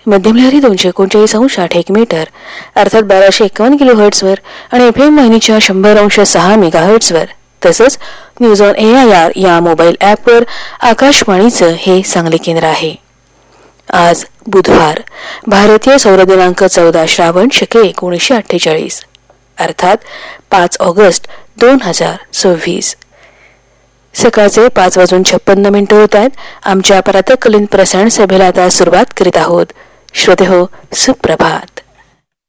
मध्यम लहरी 239.60 मीटर अर्थात 1251 किलोहर्ट्झवर आणि FM वाहिनीच्या 100.6 मेगाहर्ट्झवर तसंच न्यूज ऑन AIR या मोबाईल ॲपवर आकाशवाणीचं हे सांगली केंद्र आहे. आज बुधवार, भारतीय सौर दिनांक 14 श्रावण शके 1948 अर्थात 5 ऑगस्ट 2026. सकाळचे 5:56 होत आहेत. आमच्या प्रातःकालीन प्रसारण सभेला आता सुरुवात करीत आहोत. श्रोतेहो, सुप्रभात.